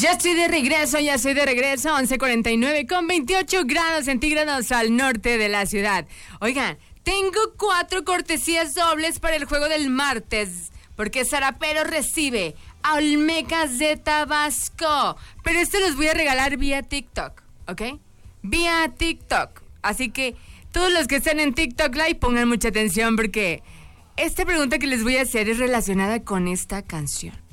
Ya estoy de regreso, 11:49 con 28 grados centígrados al norte de la ciudad. Oigan, tengo 4 cortesías dobles para el juego del martes, porque Sarapero recibe a Olmecas de Tabasco. Pero esto los voy a regalar vía TikTok, ¿ok? Vía TikTok. Así que todos los que estén en TikTok Live pongan mucha atención, porque esta pregunta que les voy a hacer es relacionada con esta canción.